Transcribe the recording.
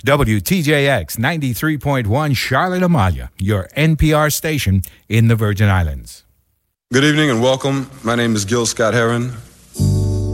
WTJX 93.1 Charlotte Amalia, your NPR station in the Virgin Islands. Good evening and welcome. My name is Gil Scott Heron.